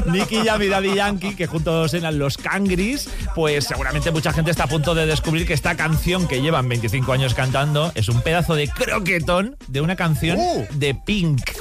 Nicky Jam y Daddy Yankee, que juntos eran los Cangris, pues seguramente mucha gente está a punto de descubrir que esta canción que llevan 25 años cantando es un pedazo de croquetón de una canción de Pink.